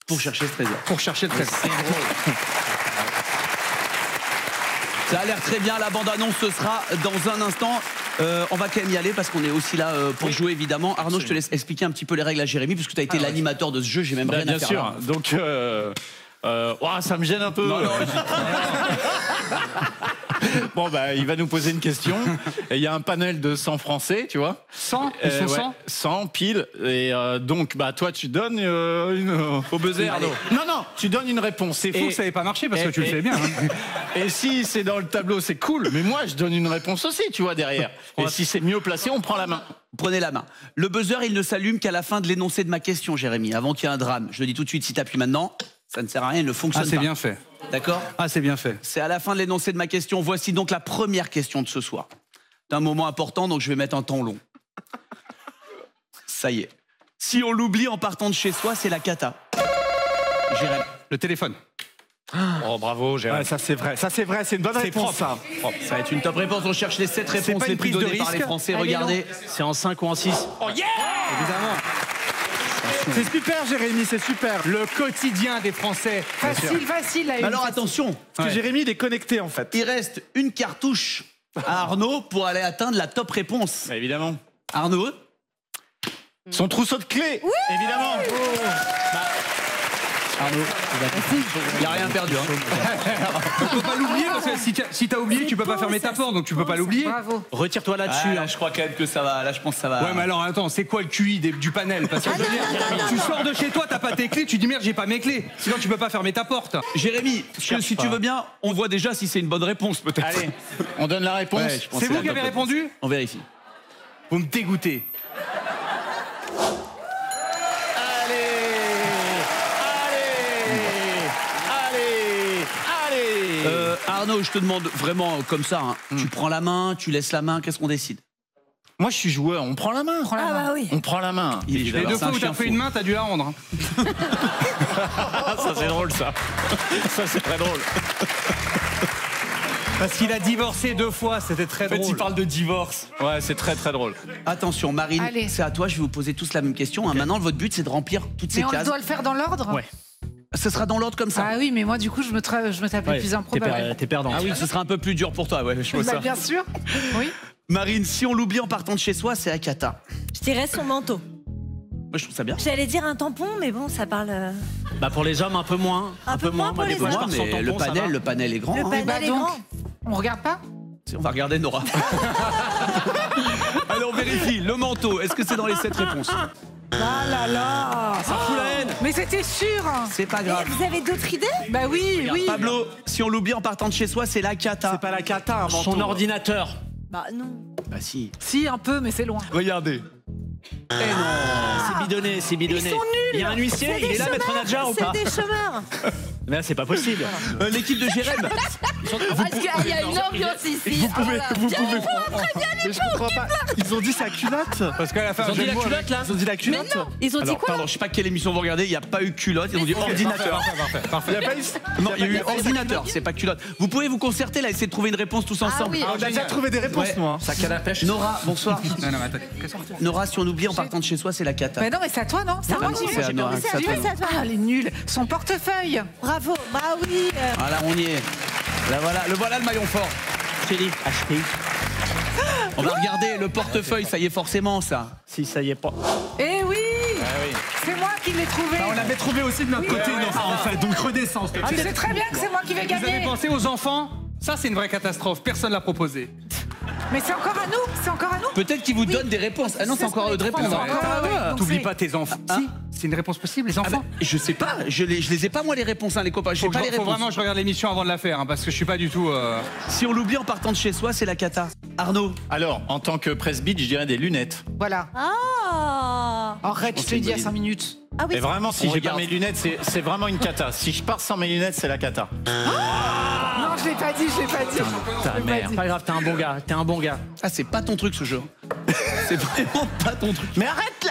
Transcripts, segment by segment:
Pour chercher ce trésor. Pour chercher le trésor. C'est drôle. Ça a l'air très bien, la bande-annonce, ce sera dans un instant. On va quand même y aller parce qu'on est aussi là pour jouer évidemment. Arnaud, je te laisse expliquer un petit peu les règles à Jérémy puisque tu as été l'animateur de ce jeu, j'ai même rien à faire. Bien sûr, là. donc ça me gêne un peu. Non, Bon, bah, il va nous poser une question. Et il y a un panel de 100 Français, tu vois. 100 Ils sont 100 100 pile. Et donc, bah, toi, tu donnes Au buzzer, Arnaud. Non, tu donnes une réponse. C'est fou que ça n'ait pas marché parce que tu le fais bien. Hein. Et si c'est dans le tableau, c'est cool. Mais moi, je donne une réponse aussi, tu vois, derrière. Et si c'est mieux placé, on prend la main. Prenez la main. Le buzzer, il ne s'allume qu'à la fin de l'énoncé de ma question, Jérémy, avant qu'il y ait un drame. Je le dis tout de suite, si tu appuies maintenant, ça ne sert à rien, il ne fonctionne pas. Ah, c'est bien fait. D'accord? Ah, c'est bien fait. C'est à la fin de l'énoncé de ma question. Voici donc la première question de ce soir. C'est un moment important, donc je vais mettre un temps long. Ça y est. Si on l'oublie en partant de chez soi, c'est la cata. Jérémy. Le téléphone. Oh, bravo, Jérémy. Ouais, ça c'est vrai, c'est une bonne réponse. Ça. Ça va être une top réponse. On cherche les 7 réponses pas les une plus prise de données par les risque. Français. Allez, Regardez. C'est en 5 ou en 6. Oh yeah! Évidemment. C'est super, Jérémy, c'est super. Le quotidien des Français. Facile, là. Alors attention, Parce que Jérémy, il est connecté en fait. il reste une cartouche à Arnaud pour aller atteindre la top réponse. Bah, évidemment. Arnaud? Son trousseau de clés. Oui, évidemment. Arnaud, il n'y a rien perdu. On peut pas l'oublier parce que si t'as oublié, tu peux pas fermer ta porte, donc tu peux pas l'oublier. Bravo. Retire-toi là-dessus. Là, je crois quand même que ça va. Là, je pense que ça va. Ouais, mais alors attends, c'est quoi le QI du panel? Parce que je veux dire, tu sors de chez toi, t'as pas tes clés, tu dis merde, j'ai pas mes clés. Sinon, tu peux pas fermer ta porte. Jérémy, si tu veux bien, on voit déjà si c'est une bonne réponse peut-être. Allez, on donne la réponse. Ouais, je pense C'est que vous la qui avez top répondu? réponse. On vérifie. Vous me dégoûtez. Arnaud, je te demande vraiment comme ça, hein, tu prends la main, tu laisses la main, qu'est-ce qu'on décide? Moi, je suis joueur. On prend la main. Ah bah oui. On prend la main. Il est Les deux c'est un fois où chien t'as fait fou. une main, t'as dû la rendre. Hein. Ça, c'est drôle, ça. Ça, c'est très drôle. Parce qu'il a divorcé 2 fois, c'était très drôle. il parle de divorce. Ouais, c'est très, très drôle. Attention, Marine, Allez. c'est à toi, je vais vous poser tous la même question. Hein. Maintenant, votre but, c'est de remplir toutes ces Mais on cases. doit le faire dans l'ordre? Ouais. Ce sera dans l'ordre comme ça. Ah oui, mais moi, du coup, je me tape les plus improbables. T'es perdant. Ah oui, ce sera un peu plus dur pour toi, ouais, je vois Bah, ça. bien sûr. Oui. Marine, si on l'oublie en partant de chez soi, c'est la cata. Je dirais son manteau. Moi, je trouve ça bien. J'allais dire un tampon, mais bon, ça parle. Bah, pour les hommes, un peu moins. Un peu moins pour les fois, je hommes. pars sans Mais tampon, ça va. le panel est grand. Le hein. panel bah est donc. grand. On regarde pas? On va regarder Nora. Allez, on vérifie. Le manteau, est-ce que c'est dans les 7 réponses? Ah là là. Ça fout la haine. Mais c'était sûr. C'est pas Et grave. vous avez d'autres idées? Bah oui, oui. Pablo, si on l'oublie en partant de chez soi, c'est la cata. C'est pas la cata, un manteau. Son ordinateur. Bah non. Bah si. Si, un peu, mais c'est loin. Regardez. C'est bidonné, c'est bidonné. Ils sont nuls. Il y a un huissier, il est là, maître Nadjar ou pas? C'est des chômeurs. Mais là, c'est pas possible. L'équipe de Jérém. Il y a une ambiance ici. Vous pouvez. Mais je comprends pas. Ils ont dit sa culotte. Parce qu'à la fin, Ils ont dit la culotte, là? Ils ont dit la culotte. Ils ont dit Alors, quoi? pardon, je sais pas quelle émission vous regardez, il n'y a pas eu culotte, ils ont dit ordinateur. Il y a pas eu. Non, il y a eu ordinateur, c'est pas culotte. Vous pouvez vous concerter là, essayer de trouver une réponse tous ensemble. oui. On a déjà trouvé des réponses, Ouais. moi. Ça canne à pêche. Nora, bonsoir. Non, non, mais attends. Nora, si on oublie en partant de chez soi, c'est la cata. Mais non, mais c'est à toi, non? C'est à moi non, qui c'est à Nora, c'est à toi. Ah, elle est nulle. Son portefeuille. Bravo. Bah oui. Voilà, on y est. Là, voilà le maillon fort. Chérie, acheté. On va regarder le portefeuille, ça y est forcément ça. Si ça y est pas. Eh oui. Ah oui. C'est moi qui l'ai trouvé. On l'avait trouvé aussi de notre côté, ouais, une enfant, en fait. Donc redescends. s'il te Tu plaît. sais très bien que c'est moi qui vais Vous avez gagner. pensé aux enfants? Ça, c'est une vraie catastrophe. Personne l'a proposé. Mais c'est encore à nous. C'est encore à nous. Peut-être qu'ils vous donnent des réponses. Ah non, c'est encore à eux de répondre. C'est encore à eux. Donc T'oublies c'est- pas tes enfants. Si, c'est une réponse possible, les Ah enfants. bah, je sais pas, je les ai pas moi les réponses, hein, les copains. J'ai Faut, pas les faut réponses. vraiment que je regarde l'émission avant de la faire, hein, parce que je suis pas du tout. Si on l'oublie en partant de chez soi, c'est la cata. Arnaud. Alors, en tant que presbyte, je dirais des lunettes. Voilà. Ah. Arrête, je te l'ai dit il y a 5 minutes. Ah oui. Et vraiment, si On j'ai pas regarde. mes lunettes, c'est vraiment une cata. Si je pars sans mes lunettes, c'est la cata. Non, je l'ai pas dit, je l'ai pas dit. Ta Je l'ai mère. pas dit. Pas grave, t'es un bon gars. T'es un bon gars. Ah, c'est pas ton truc ce jeu. C'est vraiment pas ton truc. Mais arrête là,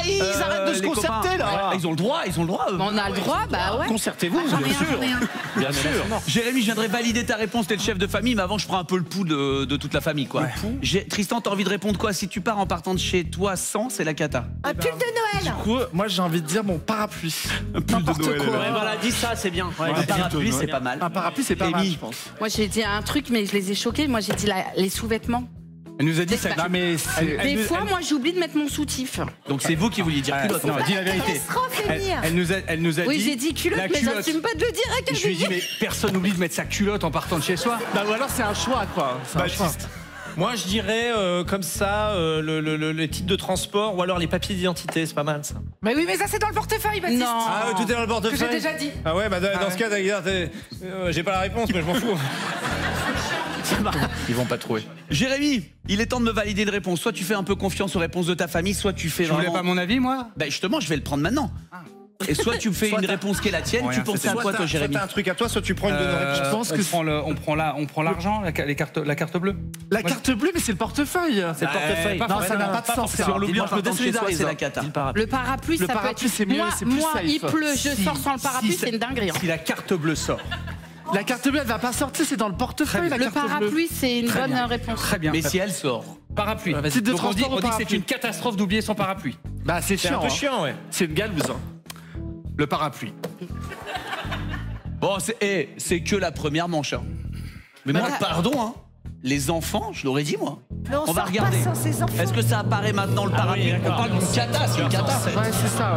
ils arrêtent de se les concerter copains. là. Ils ont le droit, ils ont le droit. eux. On a le droit, bah ouais. Concertez-vous, J'en ai bien un, sûr. j'en ai un. Bien sûr. Jérémy, je viendrais valider ta réponse, t'es le chef de famille, mais avant je prends un peu le pouls de toute la famille, quoi. Tristan, t'as envie de répondre quoi? Si tu pars en partant de chez toi sans, c'est la cata. Un pull de Noël. Du coup, moi j'ai envie de dire mon parapluie. N'importe quoi. Ouais, voilà, dis ça, c'est bien. Ouais, Un parapluie, c'est pas mal. Un parapluie, c'est pas mal, je pense. Moi, j'ai dit un truc, mais je les ai choqués. Moi, j'ai dit les sous-vêtements. Elle nous a dit ça. Non, mais Des fois, moi, j'oublie de mettre mon soutif. Donc c'est vous qui vouliez dire culotte. non, en fait. dis la vérité. Elle nous a Oui, dit. j'ai dit culotte, la mais culotte. j'assume pas de le dire à Je lui ai dit, quelqu'un. mais personne n'oublie de mettre sa culotte en partant de chez soi. Bah, ou alors c'est un choix, quoi. C'est un choix. Moi, je dirais comme ça, le titre de transport ou alors les papiers d'identité, c'est pas mal ça. Mais oui, mais ça, c'est dans le portefeuille, Baptiste. Non. Ah ouais, tout est dans le Que portefeuille. j'ai déjà dit. Ah ouais, bah dans ce cas, j'ai pas la réponse, mais je m'en fous. Ils vont pas trouver. Jérémy, il est temps de me valider une réponse. Soit tu fais un peu confiance aux réponses de ta famille, soit tu fais Tu voulais vraiment... pas mon avis, moi? Ben justement, je vais le prendre maintenant. Et soit tu me fais une réponse qui est la tienne, Rien, tu pensais à c'était- quoi toi, Jérémy? Soit t'as un truc à toi, soit tu prends une de nos réponses. Je pense que on prend l'argent, la carte bleue. La carte bleue, mais c'est le portefeuille. C'est le portefeuille. Non, ça n'a pas de sens. Si on l'oublie en je me partant de chez soi, désolidarise, c'est hein. la cata. Le parapluie, Le ça parapluie, peut c'est être. mieux, c'est plus Moi, safe. il pleut, je sors sans le parapluie, Si, c'est une dinguerie. hein. Si la carte bleue sort. La carte bleue, elle va pas sortir, c'est dans le portefeuille, la Le carte bleue. parapluie, c'est une bonne réponse. Très bien. Mais si elle sort. Parapluie. Titre de Donc on dit transport au que c'est parapluie. une catastrophe d'oublier son parapluie. Bah, c'est C'est un chiant. peu hein. chiant, ouais. C'est une galouse. hein. Le parapluie. Bon, c'est que la première manche. hein. Mais moi, pardon, hein. Les enfants, je l'aurais dit moi. Mais On va regarder. Pas sans ses enfants. Est-ce que ça apparaît maintenant le parapluie? On parle d'une cata, c'est une cata. Ouais, c'est ça, ouais.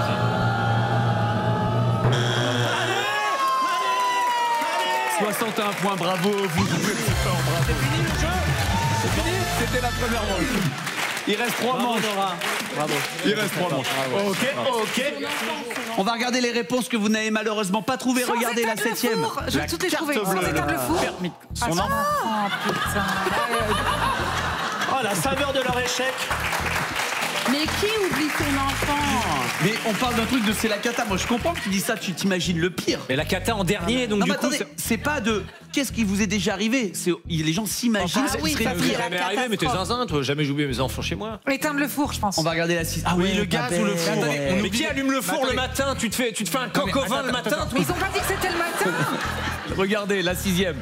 61 points, bravo. Vous jouez fort, bravo. C'est fini le jeu? C'est fini? C'était la première manche. Il reste 3 manches. Bravo. Il reste 3 manches. Ok. On va regarder les réponses que vous n'avez malheureusement pas trouvées. Sans Regardez la éteindre le 7e. four. Je vais toutes les trouver. Sans bleue. éteindre le four. Son enfant. Oh, putain. Oh, la saveur de leur échec. Mais qui oublie son enfant? Mais on parle d'un truc de c'est la cata. Moi, je comprends que tu dis ça, tu t'imagines le pire. Mais la cata en dernier, donc Non, du mais coup. attendez, c'est pas de qu'est-ce qui vous est déjà arrivé. Les gens s'imaginent Ah ce qui oui, serait ça, le c'est pire. la Jamais arrivé, mais t'es zinzin, toi. Jamais j'oublie mes enfants chez moi. Éteindre le four, je pense. On va regarder la 6. Ah Oui, le gaz ou le four. Attendez, Mais qui allume le four le matin? Tu te fais un coq au vin le matin, toi. Ils ont pas dit que c'était le matin. regardez la 6e.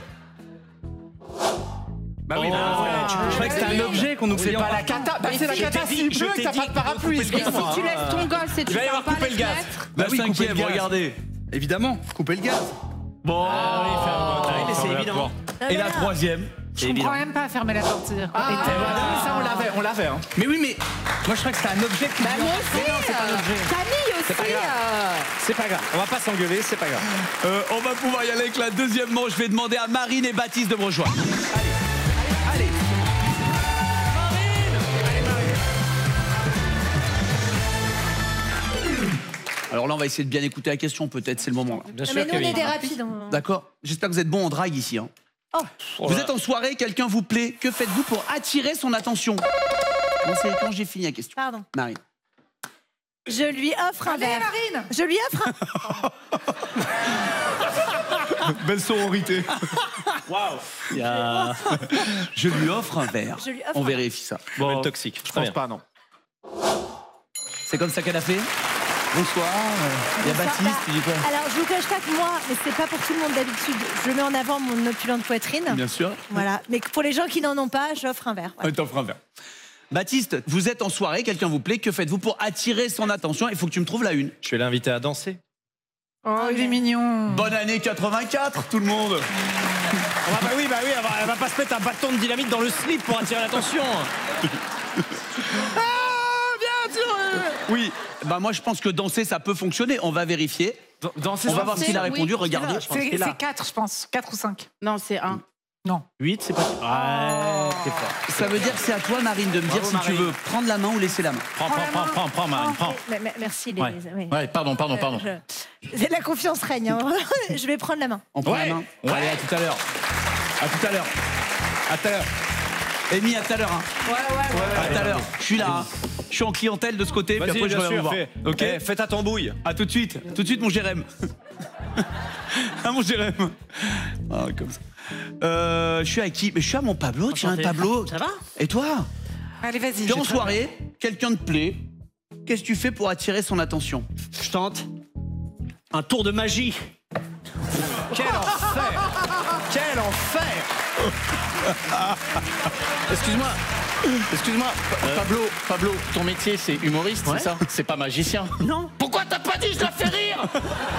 Bah oui, je croyais que c'était un objet qu'on C'est oubliait. pas la cata. Bah, c'est la Je cata t'ai s'il dit, pleut je que t'ai t'as pas dit, de parapluie. Et si excuse-moi, tu hein. laisses ton gosse et tu Il va y fermes avoir pas coupé les le gaz. fenêtres. La oui, couper 5e, le gaz. regardez. Évidemment, couper le gaz. Bon. Mais c'est évident. Et la 3e. Je comprends même pas à fermer la porte. Ah, voilà, ça on l'avait. Hein. Mais oui, mais moi je crois que c'était un objet qui Bah moi aussi. Camille aussi. C'est pas grave. On va pas s'engueuler, c'est pas grave. On va pouvoir y aller avec la 2e manche. Je vais demander à Marine et Baptiste de me rejoindre. Allez. Alors là, on va essayer de bien écouter la question, peut-être, c'est le moment. Là. Bien sûr, Mais nous, on est Camille. des rapides. D'accord? J'espère que vous êtes bons en drague ici. hein. Vous êtes en soirée, quelqu'un vous plaît. Que faites-vous pour attirer son attention? C'est quand j'ai fini la question. Pardon. Marine. Je lui offre un Allez, verre. Marine. Je lui offre un... Belle sororité. Je lui offre un verre. Je lui offre On un verre. vérifie ça. Bon, toxique. Je pense pas, non. C'est comme ça qu'elle a fait? Bonsoir. Il y a Baptiste, tu dis quoi? Alors, je vous cache pas que moi, mais c'est pas pour tout le monde d'habitude, je mets en avant mon opulente poitrine. Bien sûr. Voilà. Mais pour les gens qui n'en ont pas, j'offre un verre. Voilà. T'offres un verre. Baptiste, vous êtes en soirée, quelqu'un vous plaît. Que faites-vous pour attirer son attention? Il faut que tu me trouves la une. Je vais l'inviter à danser. Oh, il est mignon. Bonne année 84, tout le monde. Bah oui, elle va pas se mettre un bâton de dynamite dans le slip pour attirer l'attention. Oui, bah moi je pense que danser ça peut fonctionner. On va vérifier. Danser, On va voir ce qu'il a oui, répondu. Regardez. C'est 4, je pense. 4 ou 5. Non, c'est un. 8, c'est pas. Ouais, t'es fort. Ça veut dire que c'est à toi, Marine, de me dire si tu veux prendre la main ou laisser la main. Prends, Marine, prends. Merci, les... Ouais. oui. Ouais, pardon. La confiance règne. hein. Je vais prendre la main. On prend Ouais. la main. Ouais. Allez, à tout à l'heure. À tout à l'heure. À tout à l'heure. Amy, à tout à l'heure. Hein. À tout à l'heure. Je suis là. Hein. Je suis en clientèle de ce côté, puis après je reviens vous voir. Ok. Fais ta tambouille. À tout de suite, mon Jérém. Ah, mon Jérém. Ah, comme ça. Je suis avec qui? Mais je suis à mon Pablo, tiens, Pablo. Ça va? Et toi? Allez, vas-y. T'es en soirée, quelqu'un te plaît. qu'est-ce que tu fais pour attirer son attention? Je tente un tour de magie. Quel enfer! Quel enfer! Excuse-moi, Pablo, ton métier c'est humoriste, c'est ça? C'est pas magicien. Non. Pourquoi t'as pas dit je la fais rire?